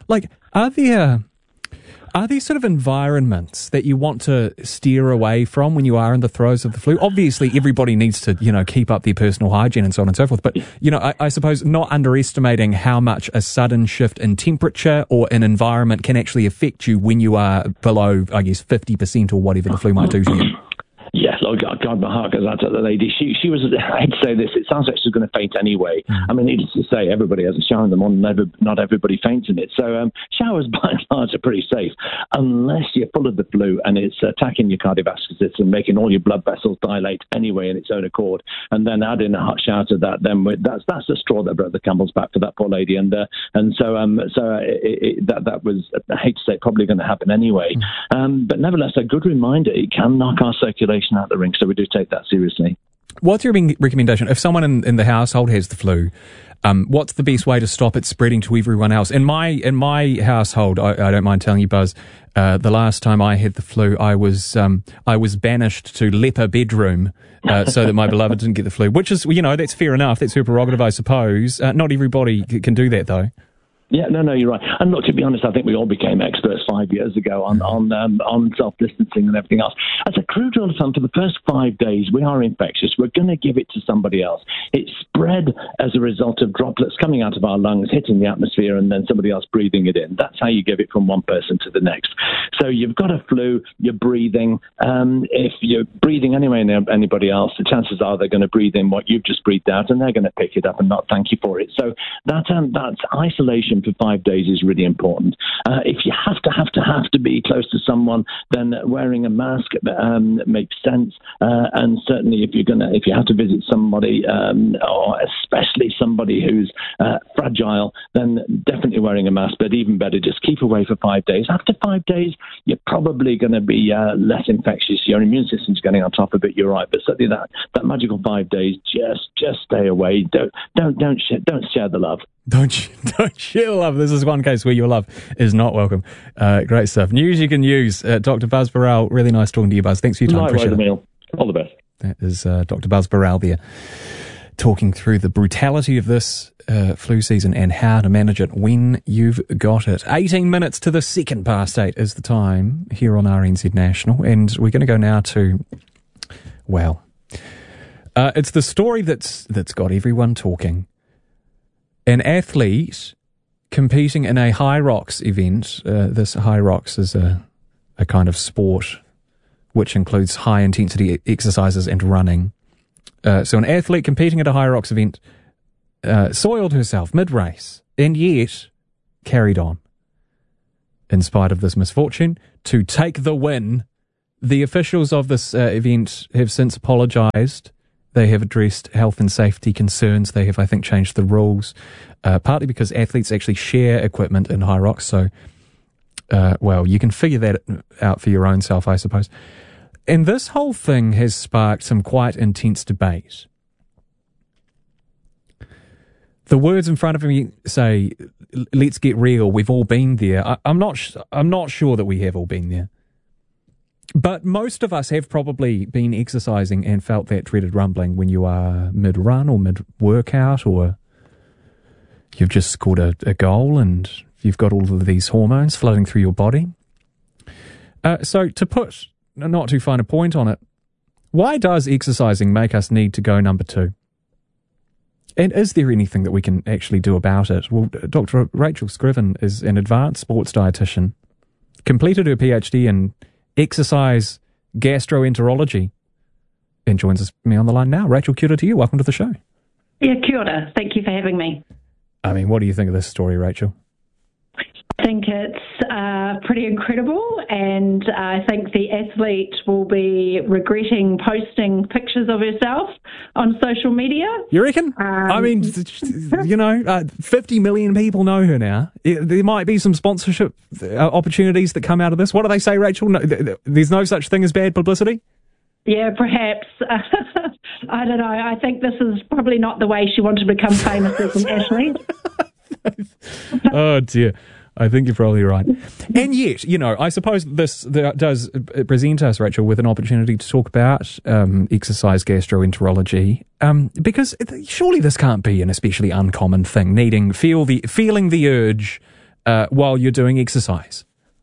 Are there sort of environments that you want to steer away from when you are in the throes of the flu? Obviously, everybody needs to, keep up their personal hygiene and so on and so forth. But, I suppose not underestimating how much a sudden shift in temperature or an environment can actually affect you when you are below, 50% or whatever the flu might do to you. Yes, God, my heart goes out to the lady. She was, I hate to say this, it sounds like she's going to faint anyway. I mean, needless to say, everybody has a shower in the morning, not everybody faints in it. So showers, by and large, are pretty safe, unless you're full of the flu and it's attacking your cardiovascular system, making all your blood vessels dilate anyway in its own accord, and then add in a hot shower to that, then that's the straw that broke the camel's back for that poor lady. And so that was, I hate to say, probably going to happen anyway. But nevertheless, a good reminder, it can knock our circulation out the ring, so we do take that seriously. What's your recommendation? If someone in the household has the flu, what's the best way to stop it spreading to everyone else? In my household, I don't mind telling you, Buzz, the last time I had the flu, I was banished to leper bedroom so that my beloved didn't get the flu, which is, that's fair enough. That's her prerogative, I suppose. Not everybody can do that, though. Yeah, no, you're right. And look, to be honest, I think we all became experts 5 years ago on self-distancing and everything else. As a crude rule of thumb, for the first 5 days, we are infectious. We're going to give it to somebody else. It's spread as a result of droplets coming out of our lungs, hitting the atmosphere, and then somebody else breathing it in. That's how you give it from one person to the next. So you've got a flu, you're breathing. If you're breathing anyway near anybody else, the chances are they're going to breathe in what you've just breathed out, and they're going to pick it up and not thank you for it. So that's isolation isolation for 5 days is really important. If you have to be close to someone, then wearing a mask makes sense. And certainly, if you have to visit somebody, or especially somebody who's fragile, then definitely wearing a mask. But even better, just keep away for 5 days. After 5 days, you're probably going to be less infectious. Your immune system's getting on top of it. You're right, but certainly that magical 5 days, just stay away. Don't share the love. Don't share the love. This is one case where your love is not welcome. Great stuff. News you can use. Dr. Buzz Burrell, really nice talking to you, Buzz. Thanks for your time. Appreciate it. All the best. That is Dr. Buzz Burrell there, talking through the brutality of this flu season and how to manage it when you've got it. 18 minutes to the 8:02 is the time here on RNZ National, and we're going to go now to, well, it's the story that's got everyone talking. An athlete competing in a High Rocks event. This High Rocks is a kind of sport which includes high-intensity exercises and running. So an athlete competing at a High Rocks event soiled herself mid-race and yet carried on. In spite of this misfortune, to take the win, the officials of this event have since apologised. They have addressed health and safety concerns. They have, I think, changed the rules, partly because athletes actually share equipment in High Rocks. So, well, you can figure that out for your own self, I suppose. And this whole thing has sparked some quite intense debate. The words in front of me say, "Let's get real. We've all been there." I'm not sure that we have all been there. But most of us have probably been exercising and felt that dreaded rumbling when you are mid-run or mid-workout, or you've just scored a goal and you've got all of these hormones flooding through your body. So to put not too fine a point on it, why does exercising make us need to go number 2? And is there anything that we can actually do about it? Well, Dr. Rachel Scriven is an advanced sports dietitian, completed her PhD in exercise gastroenterology, and joins me on the line now. Rachel, kia ora to you. Welcome to the show. Yeah, kia ora. Thank you for having me. I mean, what do you think of this story, Rachel? I think it's pretty incredible, and I think the athlete will be regretting posting pictures of herself on social media. You reckon? I mean, 50 million people know her now. There might be some sponsorship opportunities that come out of this. What do they say, Rachel? No, there's no such thing as bad publicity? Yeah, perhaps. I don't know. I think this is probably not the way she wanted to become famous as an athlete. Oh, dear. I think you're probably right. And yet, I suppose this does present us, Rachel, with an opportunity to talk about exercise gastroenterology, because surely this can't be an especially uncommon thing, feeling the urge while you're doing exercise.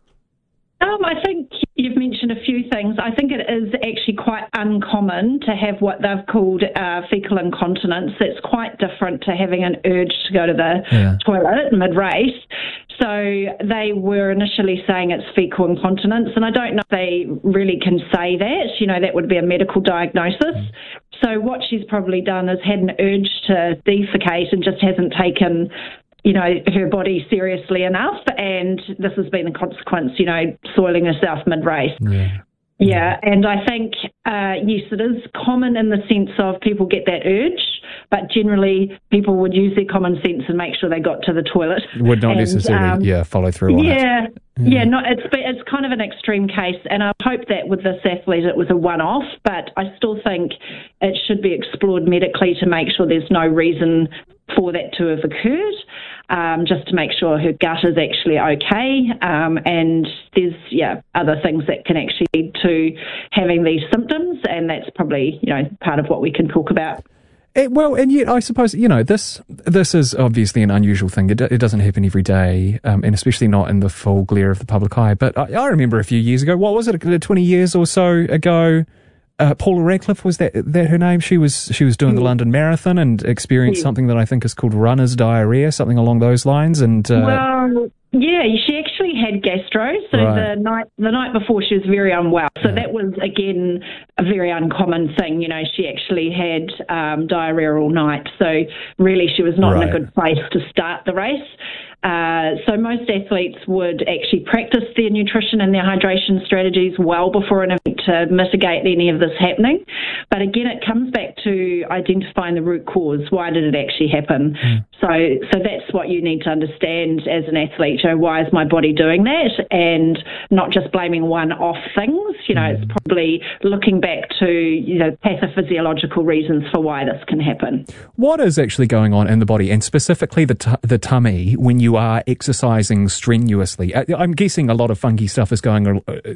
I think you've mentioned a few things. I think it is actually quite uncommon to have what they've called fecal incontinence. That's quite different to having an urge to go to the toilet mid-race. So they were initially saying it's fecal incontinence, and I don't know if they really can say that. That would be a medical diagnosis. So what she's probably done is had an urge to defecate and just hasn't taken her body seriously enough, and this has been the consequence, soiling herself mid-race. Yeah, and I think, yes, it is common in the sense of people get that urge, but generally people would use their common sense and make sure they got to the toilet. Would not necessarily, follow through on it. It's kind of an extreme case, and I hope that with this athlete it was a one-off, but I still think it should be explored medically to make sure there's no reason for that to have occurred, just to make sure her gut is actually okay, and there's other things that can actually lead to having these symptoms, and that's probably part of what we can talk about. And yet I suppose this is obviously an unusual thing. It doesn't happen every day, and especially not in the full glare of the public eye. But I remember a few years ago, what was it, 20 years or so ago? Paula Radcliffe, was that her name? She was doing the London Marathon and experienced something that I think is called runner's diarrhea, something along those lines. And she actually had gastro. So the night before she was very unwell. So that was again a very uncommon thing. She actually had diarrhea all night. So really, she was not in a good place to start the race. So most athletes would actually practice their nutrition and their hydration strategies well before an event to mitigate any of this happening. But again, it comes back to identifying the root cause. Why did it actually happen? So that's what you need to understand as an athlete. Why is my body doing that? And not just blaming one-off things. It's probably looking back to, pathophysiological reasons for why this can happen. What is actually going on in the body, and specifically the tummy, when you are exercising strenuously? I'm guessing a lot of funky stuff is going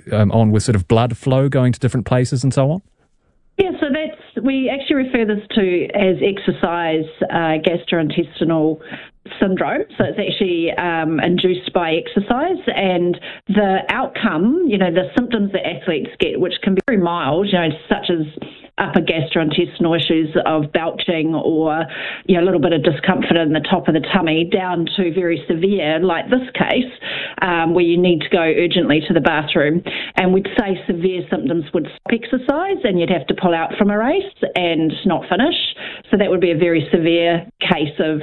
on with sort of blood flow going to different places and so on? Yeah, so we actually refer this to as exercise gastrointestinal syndrome. So it's actually induced by exercise, and the outcome, the symptoms that athletes get, which can be very mild, such as upper gastrointestinal issues of belching or a little bit of discomfort in the top of the tummy, down to very severe, like this case, where you need to go urgently to the bathroom. And we'd say severe symptoms would stop exercise and you'd have to pull out from a race and not finish. So that would be a very severe case of,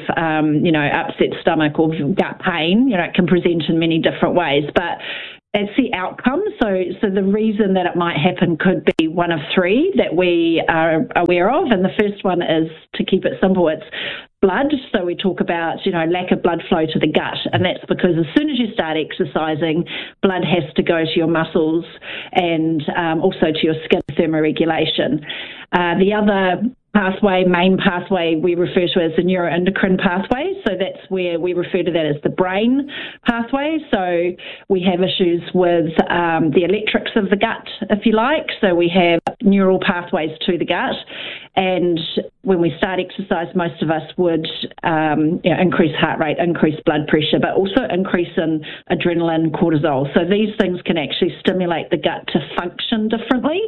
upset stomach or gut pain. It can present in many different ways, but it's the outcome. So the reason that it might happen could be one of three that we are aware of. And the first one is, to keep it simple, it's blood. So we talk about, lack of blood flow to the gut. And that's because as soon as you start exercising, blood has to go to your muscles and also to your skin thermoregulation. The other main pathway we refer to as the neuroendocrine pathway. So that's where we refer to that as the brain pathway. So we have issues with the electrics of the gut, if you like. So we have neural pathways to the gut. And when we start exercise, most of us would increase heart rate, increase blood pressure, but also increase in adrenaline, cortisol. So these things can actually stimulate the gut to function differently.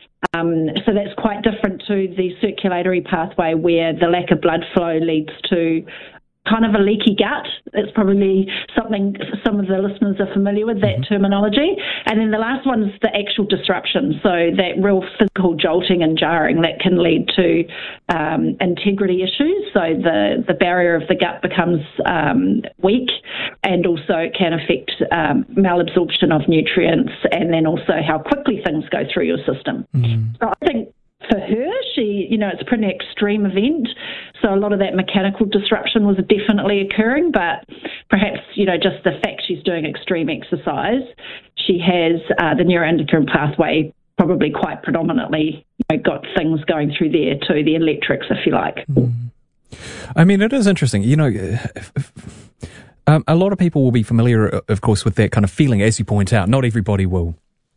So that's quite different to the circulatory pathway, where the lack of blood flow leads to kind of a leaky gut. That's probably something some of the listeners are familiar with, that terminology. And then the last one is the actual disruption, so that real physical jolting and jarring that can lead to integrity issues. So the barrier of the gut becomes weak, and also can affect malabsorption of nutrients, and then also how quickly things go through your system. So I think for her, it's a pretty extreme event. So a lot of that mechanical disruption was definitely occurring, but perhaps, just the fact she's doing extreme exercise, she has the neuroendocrine pathway probably quite predominantly got things going through there too, the electrics, if you like. I mean, it is interesting. A lot of people will be familiar, of course, with that kind of feeling, as you point out. Not everybody will,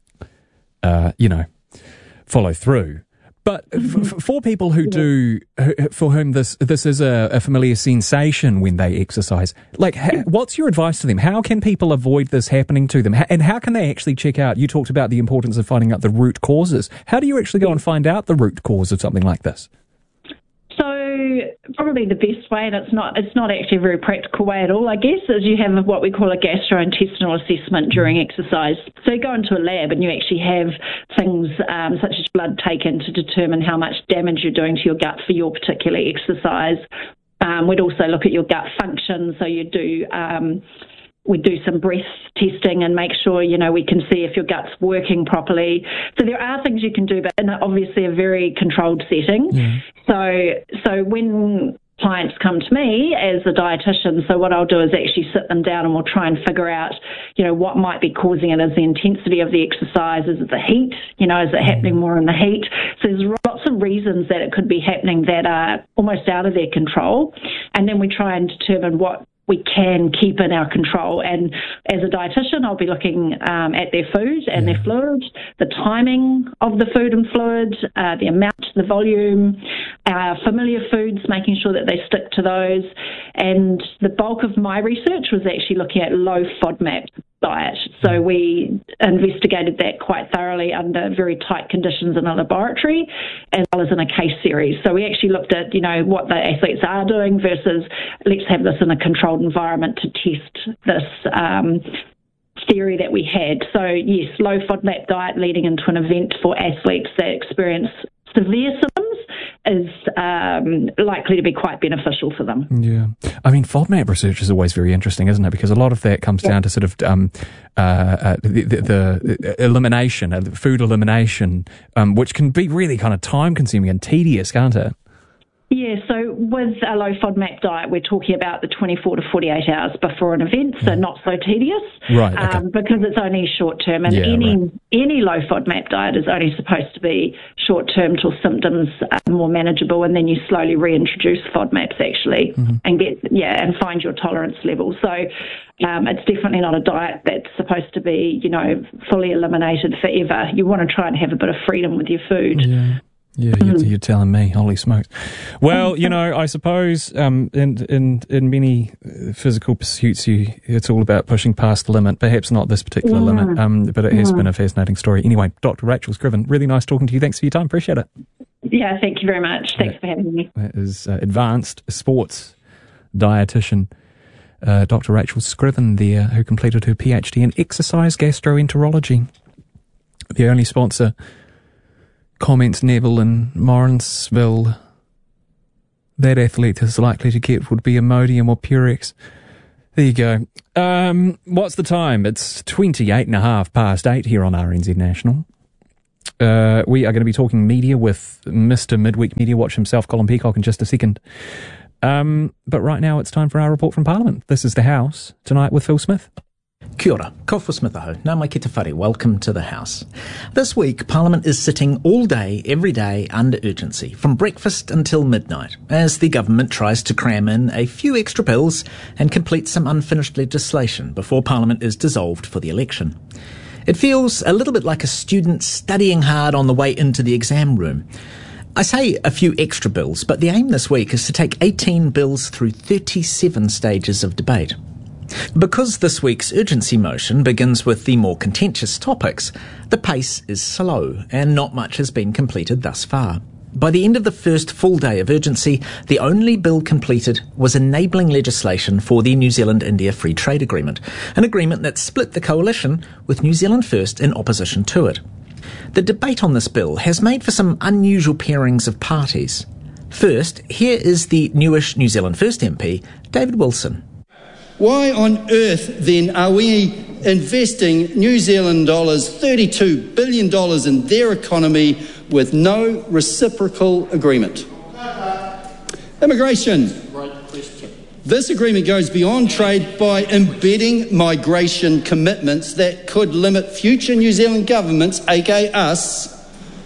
follow through. But for people who do, for whom this is a familiar sensation when they exercise, what's your advice to them? How can people avoid this happening to them? And how can they actually check out? You talked about the importance of finding out the root causes. How do you actually go and find out the root cause of something like this? So probably the best way, and it's not actually a very practical way at all, I guess, is you have what we call a gastrointestinal assessment during exercise. So you go into a lab and you actually have things such as blood taken to determine how much damage you're doing to your gut for your particular exercise. We'd also look at your gut function, so you do... we do some breath testing and make sure, we can see if your gut's working properly. So there are things you can do, but in obviously a very controlled setting. So when clients come to me as a dietitian, so what I'll do is actually sit them down and we'll try and figure out, what might be causing it. Is the intensity of the exercise? Is it the heat? Is it happening more in the heat? So there's lots of reasons that it could be happening that are almost out of their control. And then we try and determine what we can keep in our control. And as a dietitian, I'll be looking at their food and their fluids, the timing of the food and fluids, the amount, the volume, familiar foods, making sure that they stick to those. And the bulk of my research was actually looking at low FODMAP diet. So we investigated that quite thoroughly under very tight conditions in a laboratory as well as in a case series. So we actually looked at, what the athletes are doing versus let's have this in a controlled environment to test this theory that we had. So yes, low FODMAP diet leading into an event for athletes that experience severe symptoms is likely to be quite beneficial for them. Yeah. I mean, FODMAP research is always very interesting, isn't it? Because a lot of that comes down to sort of the elimination, food elimination, which can be really kind of time-consuming and tedious, can't it? Yeah, so with a low FODMAP diet, we're talking about the 24 to 48 hours before an event, so not so tedious, right? Okay. Because it's only short term, and any low FODMAP diet is only supposed to be short term till symptoms are more manageable, and then you slowly reintroduce FODMAPs actually, and find your tolerance level. So it's definitely not a diet that's supposed to be, fully eliminated forever. You want to try and have a bit of freedom with your food. Yeah. Yeah, you're telling me, holy smokes. Well, I suppose in many physical pursuits, it's all about pushing past the limit. Perhaps not this particular limit, but it has been a fascinating story. Anyway, Dr. Rachel Scriven, really nice talking to you. Thanks for your time. Appreciate it. Yeah, thank you very much. Thanks for having me. That is advanced sports dietitian Dr. Rachel Scriven there, who completed her PhD in exercise gastroenterology. The only sponsor... Comments Neville in Morrinsville. That athlete is likely to get would be Imodium or Purex. There you go. What's the time? It's 8:28 here on RNZ National. We are going to be talking media with Mr. Midweek Media Watch himself, Colin Peacock, in just a second. But right now it's time for our report from Parliament. This is The House, tonight with Phil Smith. Kia ora, Kofu Smith aho, nā mai ki te whare, welcome to the House. This week, Parliament is sitting all day, every day, under urgency, from breakfast until midnight, as the government tries to cram in a few extra bills and complete some unfinished legislation before Parliament is dissolved for the election. It feels a little bit like a student studying hard on the way into the exam room. I say a few extra bills, but the aim this week is to take 18 bills through 37 stages of debate. Because this week's urgency motion begins with the more contentious topics, the pace is slow and not much has been completed thus far. By the end of the first full day of urgency, the only bill completed was enabling legislation for the New Zealand-India Free Trade Agreement, an agreement that split the coalition with New Zealand First in opposition to it. The debate on this bill has made for some unusual pairings of parties. First, here is the newish New Zealand First MP, David Wilson. Why on earth, then, are we investing New Zealand dollars, $32 billion in their economy with no reciprocal agreement? Immigration. Right question. This agreement goes beyond trade by embedding migration commitments that could limit future New Zealand governments, aka us,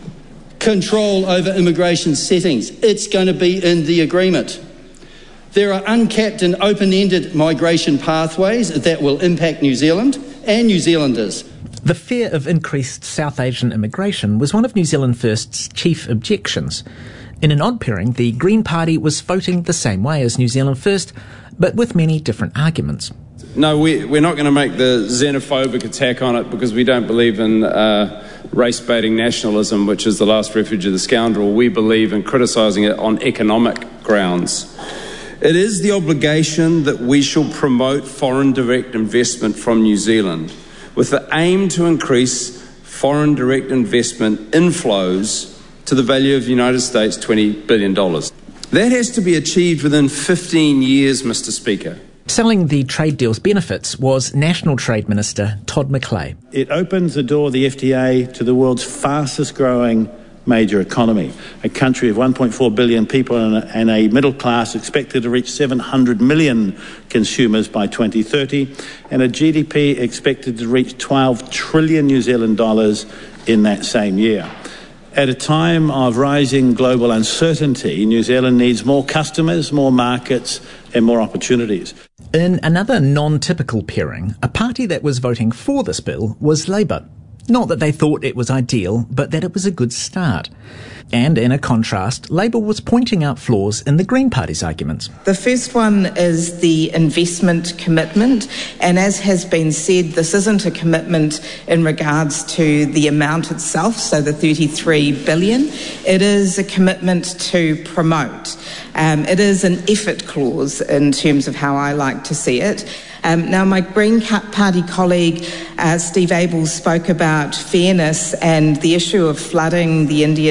control over immigration settings. It's going to be in the agreement. There are uncapped and open-ended migration pathways that will impact New Zealand and New Zealanders. The fear of increased South Asian immigration was one of New Zealand First's chief objections. In an odd pairing, the Green Party was voting the same way as New Zealand First, but with many different arguments. No, we're not going to make the xenophobic attack on it because we don't believe in race-baiting nationalism, which is the last refuge of the scoundrel. We believe in criticising it on economic grounds. It is the obligation that we shall promote foreign direct investment from New Zealand with the aim to increase foreign direct investment inflows to the value of the United States $20 billion. That has to be achieved within 15 years, Mr. Speaker. Selling the trade deal's benefits was National Trade Minister Todd McClay. It opens the door, the FTA, to the world's fastest growing major economy, a country of 1.4 billion people and a middle class expected to reach 700 million consumers by 2030, and a GDP expected to reach 12 trillion New Zealand dollars in that same year. At a time of rising global uncertainty, New Zealand needs more customers, more markets, and more opportunities. In another non-typical pairing, a party that was voting for this bill was Labour. Not that they thought it was ideal, but that it was a good start. And in a contrast, Labour was pointing out flaws in the Green Party's arguments. The first one is the investment commitment, and as has been said, this isn't a commitment in regards to the amount itself, so the $33 billion. It is a commitment to promote. It is an effort clause in terms of how I like to see it. Now, my Green Party colleague, Steve Abel, spoke about fairness and the issue of flooding the Indian market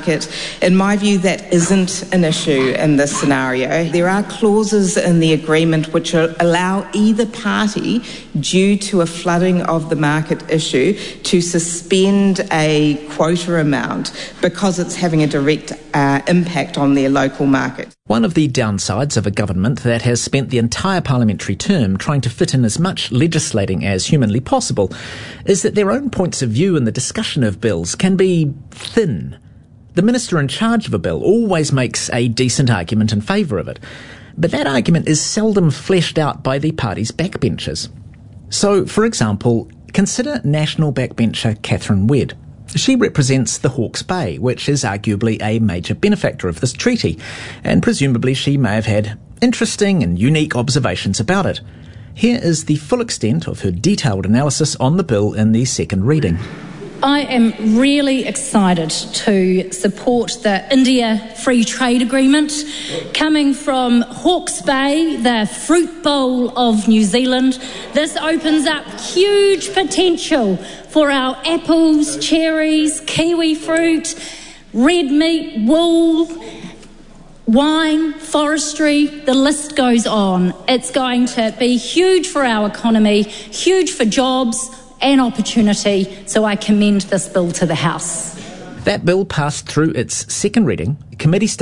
market. In my view, that isn't an issue in this scenario. There are clauses in the agreement which allow either party, due to a flooding of the market issue, to suspend a quota amount because it's having a direct impact on their local market. One of the downsides of a government that has spent the entire parliamentary term trying to fit in as much legislating as humanly possible is that their own points of view in the discussion of bills can be thin. The minister in charge of a bill always makes a decent argument in favour of it, but that argument is seldom fleshed out by the party's backbenchers. So, for example, consider National backbencher Catherine Wedd. She represents the Hawke's Bay, which is arguably a major benefactor of this treaty, and presumably she may have had interesting and unique observations about it. Here is the full extent of her detailed analysis on the bill in the second reading. I am really excited to support the India Free Trade Agreement. Coming from Hawke's Bay, the fruit bowl of New Zealand, this opens up huge potential for our apples, cherries, kiwi fruit, red meat, wool, wine, forestry, the list goes on. It's going to be huge for our economy, huge for jobs and opportunity, so I commend this bill to the House. That bill passed through its second reading. Committee